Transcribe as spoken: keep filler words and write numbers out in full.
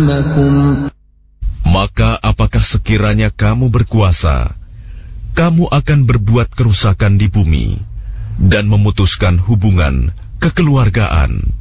زعمكم. Maka apakah sekiranya kamu berkuasa, kamu akan berbuat kerusakan di bumi dan memutuskan hubungan kekeluargaan.